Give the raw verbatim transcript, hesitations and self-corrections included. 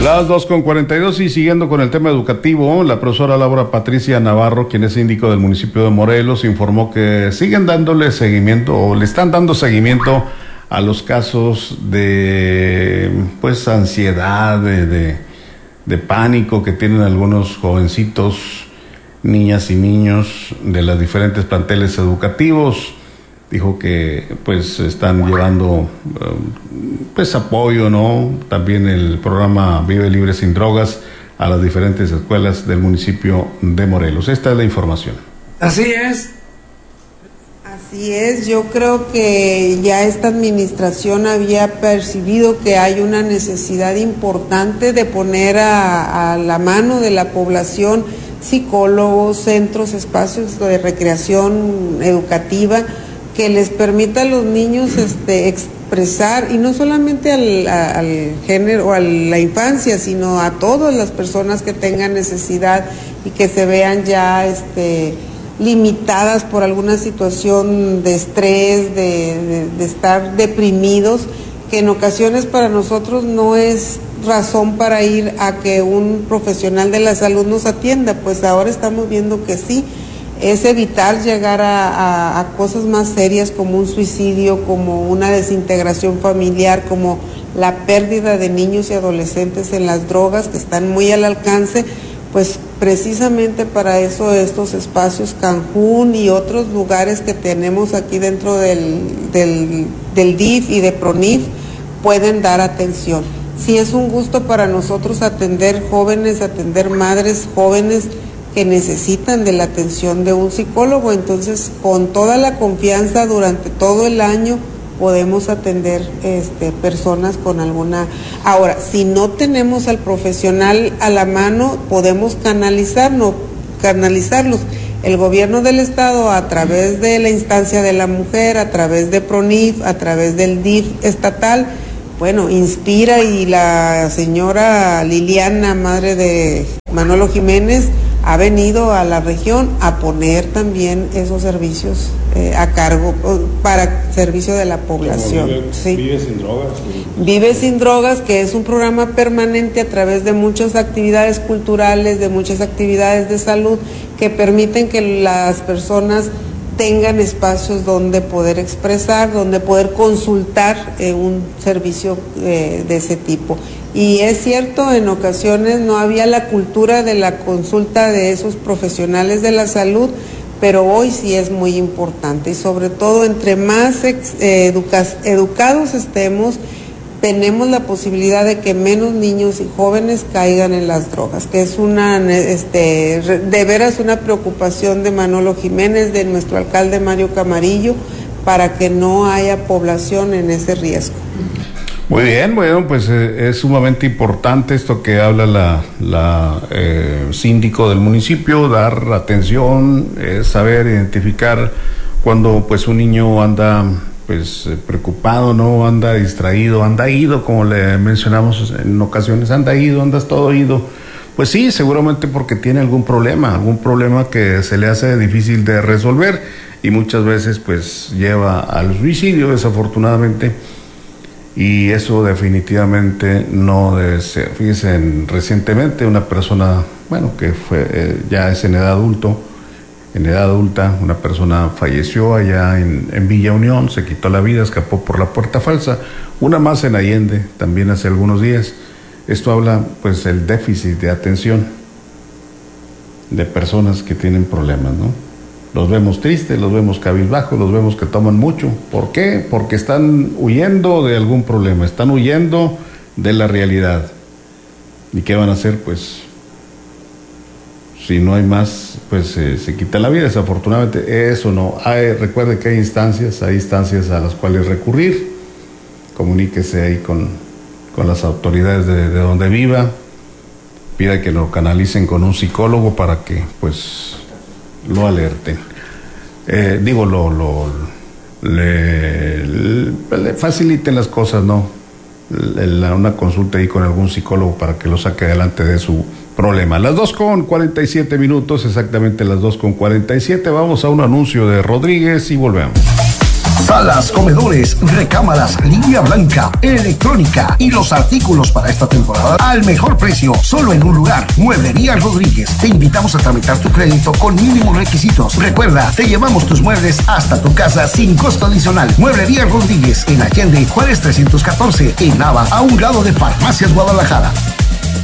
Las dos con cuarenta y dos y siguiendo con el tema educativo, la profesora Laura Patricia Navarro, quien es síndico del municipio de Morelos, informó que siguen dándole seguimiento o le están dando seguimiento a los casos de pues ansiedad, de, de, de pánico que tienen algunos jovencitos, niñas y niños de las diferentes planteles educativos. Dijo que pues están llevando pues apoyo, ¿no? También el programa Vive Libre Sin Drogas a las diferentes escuelas del municipio de Morelos. Esta es la información. Así es. Así es, yo creo que ya esta administración había percibido que hay una necesidad importante de poner a, a la mano de la población psicólogos, centros, espacios de recreación educativa que les permita a los niños este, expresar, y no solamente al, al género o a la infancia, sino a todas las personas que tengan necesidad y que se vean ya este, limitadas por alguna situación de estrés, de, de, de estar deprimidos, que en ocasiones para nosotros no es razón para ir a que un profesional de la salud nos atienda, pues ahora estamos viendo que sí. Es evitar llegar a, a, a cosas más serias como un suicidio, como una desintegración familiar, como la pérdida de niños y adolescentes en las drogas que están muy al alcance, pues precisamente para eso estos espacios Cancún y otros lugares que tenemos aquí dentro del, del, del D I F y de PRONIF pueden dar atención. Sí, es un gusto para nosotros atender jóvenes, atender madres jóvenes que necesitan de la atención de un psicólogo, entonces con toda la confianza durante todo el año podemos atender este, personas con alguna... Ahora, si no tenemos al profesional a la mano, podemos canalizarnos, canalizarlos. El gobierno del estado, a través de la instancia de la mujer, a través de PRONIF, a través del D I F estatal, bueno, inspira, y la señora Liliana, madre de Manolo Jiménez, ha venido a la región a poner también esos servicios eh, a cargo, para servicio de la población. Vive, sí. Vive Sin Drogas. Vive Sin Drogas, que es un programa permanente a través de muchas actividades culturales, de muchas actividades de salud, que permiten que las personas tengan espacios donde poder expresar, donde poder consultar eh, un servicio eh, de ese tipo. Y es cierto, en ocasiones no había la cultura de la consulta de esos profesionales de la salud, pero hoy sí es muy importante, y sobre todo entre más ex, eh, educa, educados estemos, tenemos la posibilidad de que menos niños y jóvenes caigan en las drogas, que es una, este, de veras una preocupación de Manolo Jiménez, de nuestro alcalde Mario Camarillo, para que no haya población en ese riesgo. Muy bien, bueno, pues eh, es sumamente importante esto que habla la, la eh, síndico del municipio, dar atención, eh, saber identificar cuando pues un niño anda pues eh, preocupado, no anda distraído, anda ido, como le mencionamos en ocasiones, anda ido, andas todo ido. Pues sí, seguramente porque tiene algún problema, algún problema que se le hace difícil de resolver y muchas veces pues lleva al suicidio, desafortunadamente. Y eso definitivamente no debe ser. Fíjense, recientemente una persona, bueno, que fue eh, ya es en edad adulto, en edad adulta, una persona falleció allá en, en Villa Unión, se quitó la vida, escapó por la puerta falsa. Una más en Allende, también hace algunos días. Esto habla, pues, del déficit de atención de personas que tienen problemas, ¿no? Los vemos tristes, los vemos cabizbajos, los vemos que toman mucho. ¿Por qué? Porque están huyendo de algún problema, están huyendo de la realidad. ¿Y qué van a hacer? Pues, si no hay más, pues eh, se quita la vida, desafortunadamente. Eso no. Hay, recuerde que hay instancias, hay instancias a las cuales recurrir. Comuníquese ahí con, con las autoridades de, de donde viva. Pida que lo canalicen con un psicólogo para que, pues, lo alerten. Eh, digo, lo, lo le, le, le faciliten las cosas, ¿no? Le, una consulta ahí con algún psicólogo para que lo saque adelante de su problema. Las dos con cuarenta y siete minutos, exactamente las dos con cuarenta y siete. Vamos a un anuncio de Rodríguez y volvemos. Salas, comedores, recámaras, línea blanca, electrónica y los artículos para esta temporada al mejor precio, solo en un lugar. Mueblería Rodríguez. Te invitamos a tramitar tu crédito con mínimos requisitos. Recuerda, te llevamos tus muebles hasta tu casa sin costo adicional. Mueblería Rodríguez en Allende, Juárez trescientos catorce, en Nava, a un lado de Farmacias Guadalajara.